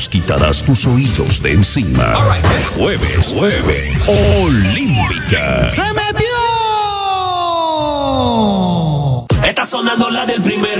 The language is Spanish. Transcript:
nos quitarás tus oídos de encima. Jueves, Olímpica. ¡Se metió! Está sonando la del primero.